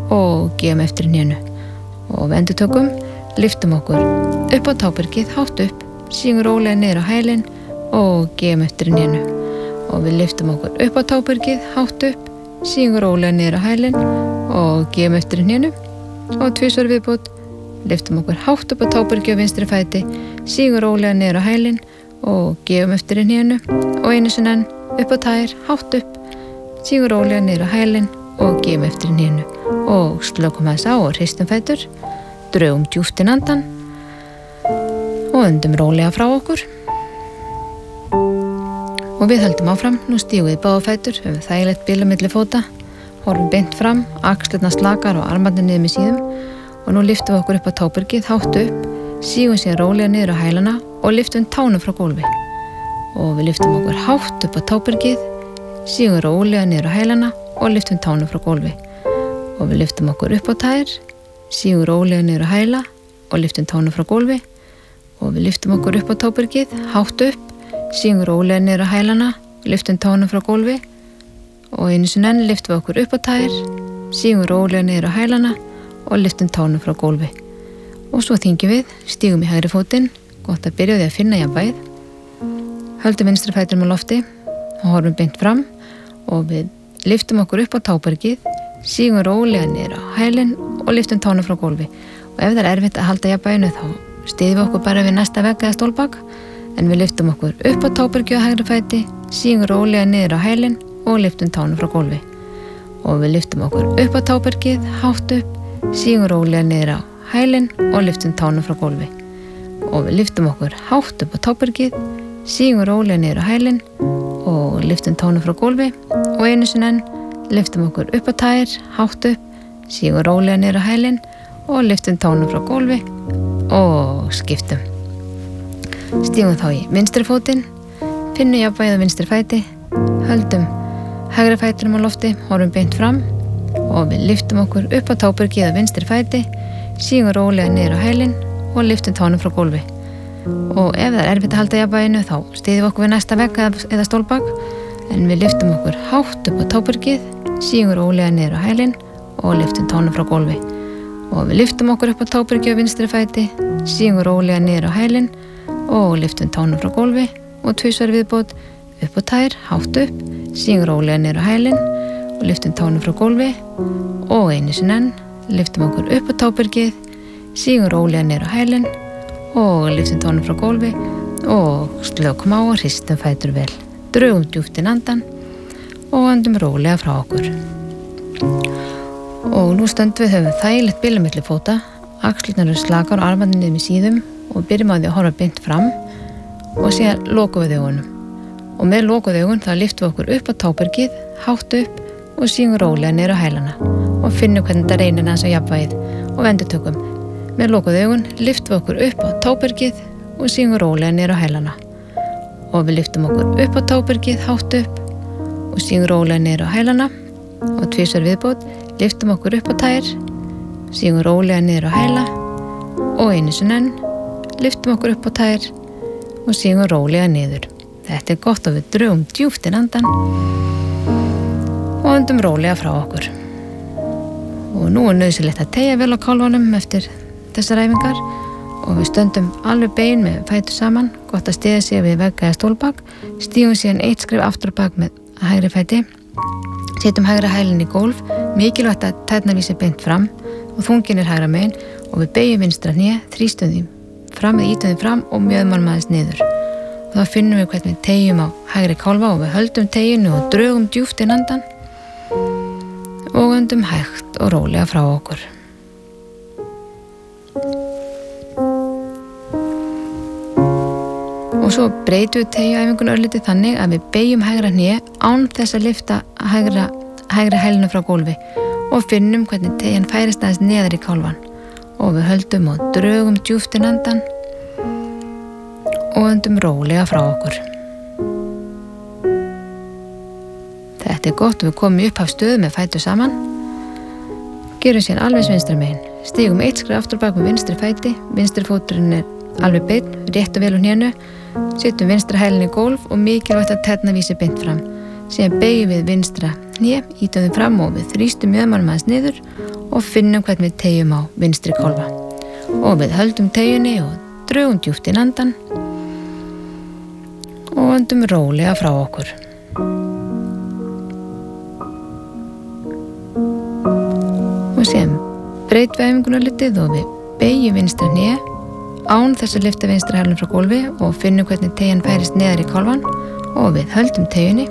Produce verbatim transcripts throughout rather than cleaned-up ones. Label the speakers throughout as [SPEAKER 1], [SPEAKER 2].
[SPEAKER 1] og gefum eftir hnénu. Og við endurtökum, lyftum okkur upp á tábergið, hátt upp, sígum rólega niður á hælinn og gefum eftir hnénu. Og við lyftum okkur upp á tábergið, hátt upp, sígum rólega niður á hælinn og gefum eftir hnénu. Og tvisvar viðbót, lyftum okkur hátt upp á tábergið á vinstri fæti, sígum rólega niður á hælinn og gefum eftir hnénu. Og einu sinni enn, upp á tær, hátt upp, sígum rólega niður á hælinn og gefum eftir hnénu. Og slökum þess á og hristum fætur, drögum djúpt inn andann og öndum rólega frá okkur. Og við höldum áfram, nú stígum við báða fætur, höfum þægilegt bil á milli fóta, horfum beint fram, axlirnar slakar og armarnir niður með síðum. Og nú lyftum við okkur upp á tábergið, hátt upp, sígum síðan rólega niður á hælana og lyftum tánum frá gólfi. Og við lyftum okkur hátt upp á tábergið, sígum rólega niður á hælana og lyftum tánum frá gólfi. Og við lyftum okkur upp á tær, sígum rólega niður á hæla og lyftum tánum frá gólfi. Og við lyftum okkur upp á tábergið, hátt upp, sígum rólega niður á hælana og lyftum tánum frá gólfi. Og einu sinni enn lyftum við okkur upp á tær, sígum rólega niður á hælana og lyftum tánum frá gólfi. Og svo þyngjum við, stígum í hægri fótinn, gott að byrja á því að finna jafnvægið. Höldum vinstri fætinum á lofti og horfum beint fram og við lyftum okkur upp á tábergið, sígum rólega niður á hælinn og lyftum tánum frá gólfi. Og ef það er erfitt að halda jafnvæginu þá styðjum við okkur bara við næsta vegg eða stólbak, en við lyftum okkur upp á tábergið á hægri fæti, sígum rólega niður á hælinn og lyftum tánum frá gólfi. Og við lyftum okkur upp á tábergið, hátt upp, sígum rólega niður á hælinn og lyftum tánum frá gólfi. Og við lyftum okkur hátt upp á tábergið, sígum rólega niður á hælinn og lyftum tánum frá gólfi. Og einu sinni enn lyftum okkur upp á tær, hátt upp, sígum rólega niður á hælinn og lyftum tánum frá gólfi og skiptum. Stígum þá í vinstri fótinn, finnum jafnvægið á vinstri fæti, höldum hægri fætinum á lofti, horfum beint fram og við lyftum okkur upp á tábergið á vinstri fæti, sígum rólega niður á hælinn og lyftum tánum frá gólfi. Og ef það er erfitt að halda jafnvæginu þá styðjum við okkur við næsta vegg eða stólbak, en við lyftum okkur hátt upp á tábergið, sígum rólega niður á hælinn og lyftum tánum frá gólfi. Og við lyftum okkur upp á tábergið á vinstri fæti, sígum rólega niður á hælinn og lyftum tánum frá gólfi. Og tvisvar viðbót, upp á tær, hátt upp, sígum rólega niður á hælinn og lyftum tánum frá gólfi. Og einu sinni enn, lyftum okkur upp á tábergið, sígum rólega niður á hælinn og lyftum tánum frá gólfi og slökum á og hristum fætur vel. Drögum djúpt inn andann og öndum rólega frá okkur. Og nú stöndum við höfum þægilegt bil á milli fóta, axlirnar eru slakar og armarnir niður með síðum og byrjum á því að horfa beint fram og síðan lokum við augunum. Og með lokuð augun þá lyftum við okkur upp á tábergið, hátt upp og sígum rólega niður á hælana og finnum hvernig þetta reynir aðeins á jafnvægið og endurtökum. Með lokuð augun lyftum við okkur upp á tábergið og sígum rólega niður á hælana. Og við lyftum okkur upp á tábergið, hátt upp og sígum rólega niður á hælana. Og tvisvar viðbót, lyftum okkur upp á tær, sígum rólega niður á hæla. Og einu sinni enn, lyftum okkur upp á tær og sígum rólega niður. Þetta er gott og við drögum djúpt inn andann og öndum rólega frá okkur. Og nú er nauðsynlegt að teygja vel á kálfunum eftir þessar æfingar og við stöndum alveg bein með fætur saman, gott að stiga sig við vegg eða stólbak, stígum síðan eitt skref aftur á bak með hægri fæti, setjum hægra hælinn í gólf, mikilvægt að tærnar vísi beint fram og þungin er hægra megin og við beygjum vinstra hné, þrýstum því fram eða ítum því fram og mjöðmálum aðeins niður. Og þá finnum við hvernig við teygjum á hægri kálfa og við höldum teyginu og drögum djúpt inn andann og öndum hægt og rólega frá okkur. Og svo breytum við teygjuæfingun örlítið þannig að við beygjum hægra hné án þess að lyfta hægra, hægri hælinu frá gólfi og finnum hvernig teygjan færist aðeins neðar í kálfan. Og við höldum og drögum djúpt inn andann og öndum rólega frá okkur. Þetta er gott og við komum upp af stöðu með fætur saman. Gerum síðan alveg vinstra megin. Stígum eitt skref aftur bak með vinstri fæti. Vinstri fóturinn er alveg beinn, rétt og vel úr hnénu. Setjum vinstra hælinn í gólf og mikilvægt að tærnar vísi beint fram. Síðan beygjum við vinstra hné, ítum þau fram og við þrýstum mjöðmálum aðeins niður og finnum hvernig við teygjum á vinstri kálfa. Og við höldum teygjunni og drögum djúpt inn andan og öndum rólega frá okkur. Og síðan breytum við æfinguna litið og við beygjum vinstra hné án þess að lyfta vinstra hælnum frá gólfi og finnum hvernig teygjan færist neðar í kálfann og við höldum teygjunni,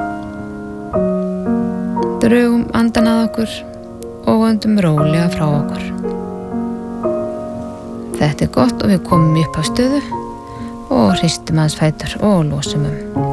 [SPEAKER 1] drögum andan að okkur og öndum rólega frá okkur. Þetta er gott og við komum upp á stöðu og hristum aðeins fætur og losum um.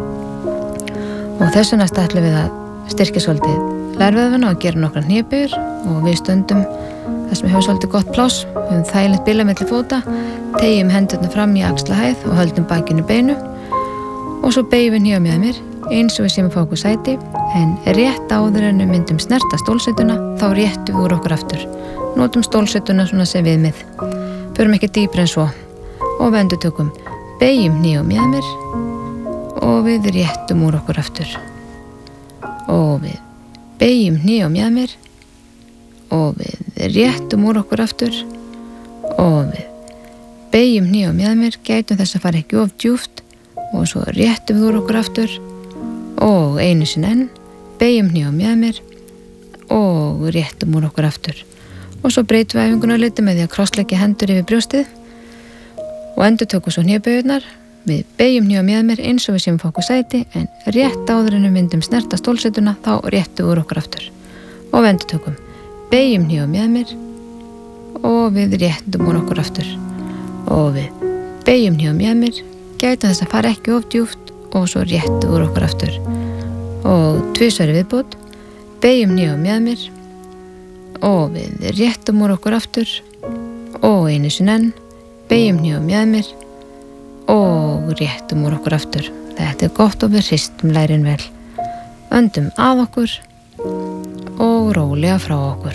[SPEAKER 1] Og þessu næst ætlum við að styrkja svolítið lærvöðvana og gera nokkrar hnébeyggjur og við stöndum þar sem við höfum svolítið gott pláss, við höfum þægilegt bila milli fóta, teygjum hendurna fram í axlahæð og höldum bakinu beinu og svo beygjum við hné á mjöðmir eins og við séum að fá okkur sæti, en rétt áður en við myndum snerta stólsetuna þá réttum við úr okkur aftur. Notum stólsetuna svona sem viðmið. Förum ekki dýpra en svo og við endurtökum. Beygjum hné á mjöðmir og við réttum úr okkur aftur. Og við beygjum hné á mjöðmir og við réttum úr okkur aftur og við beygjum hné á mjöðmir, gætum þess að fara ekki of djúpt og svo réttum við úr okkur aftur og einu sinni enn, beygjum hné á mjöðmir og réttum úr okkur aftur. Og svo breytum við æfinguna litið með því að krossleggja hendur yfir brjóstið og endurtökum svo hnébeyggjurnar. Við beygjum hné á mjöðmir eins og við séum að fá okkur sæti, en rétt áður en við myndum snerta stólsetuna þá réttum við úr okkur aftur. Og við endurtökum. Beygjum hné á mjöðmir og við réttum úr okkur aftur. Og við beygjum hné á mjöðmir, gætum þess að fara ekki of djúpt og svo réttum úr okkur aftur. Og tvisvar í viðbót. Beygjum hné á mjöðmir og við réttum úr okkur aftur og einu sinni enn. Beygjum hné á mjöðmir og réttum úr okkur aftur. Þetta er gott og við hristum lærin vel. Öndum að okkur og rólega frá okkur.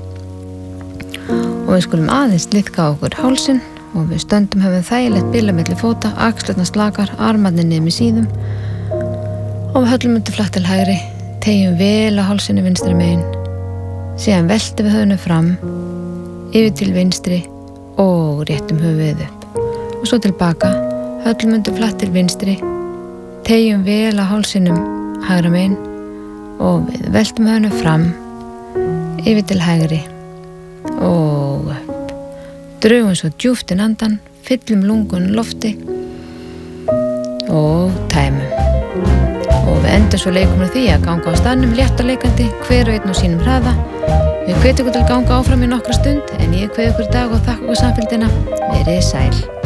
[SPEAKER 1] Og við skulum aðeins liðka okkur hálsinn og við stöndum höfum þægilegt bila milli fóta, axlirnar slakar, armarnir niður með síðum og við höllum undir flatt til hægri, teygjum vel að hálsinni vinstri megin, síðan veltum við höfðinu fram, yfir til vinstri og réttum höfuðið upp og svo tilbaka, höllum undir flatt til vinstri, teygjum vel að hálsinum hægra megin og við veltum höfðinu fram, yfir til hægri og upp. Drögum svo djúpt inn andan, fyllum lungun lofti og tæmum. Og við endum svo leikum á því að ganga á staðnum létt og leikandi, hver og einn á sínum hraða. Við hvetjum ykkur til að ganga áfram í nokkra stund, en ég hvet ykkur í dag og þakka ykkur samfylgdina. Verið sæl.